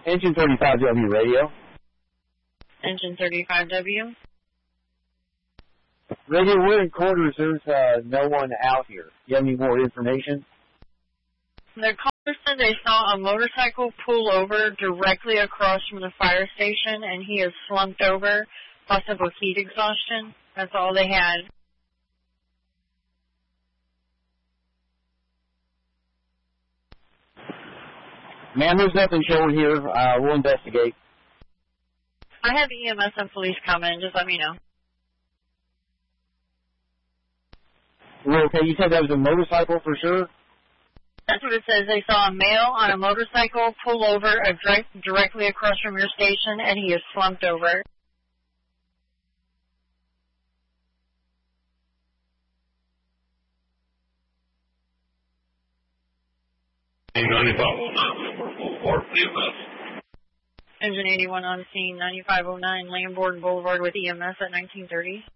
Engine 35W radio. Engine 35W. Radio, we're in quarters. There's no one out here. You have any more information? The caller said they saw a motorcycle pull over directly across from the fire station, and he is slumped over, possible heat exhaustion. That's all they had. Ma'am, there's nothing showing here. We'll investigate. I have EMS and police coming. Just let me know. Well, okay, you said that was a motorcycle for sure? That's what it says. They saw a male on a motorcycle pull over directly across from your station, and he is slumped over. Engine 81 on scene, 9509 Lambourne Boulevard with EMS at 1930.